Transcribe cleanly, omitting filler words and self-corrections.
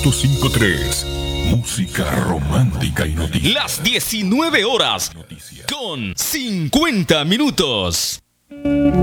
100.53. Música romántica y noticias. Las 19 horas con 50 minutos.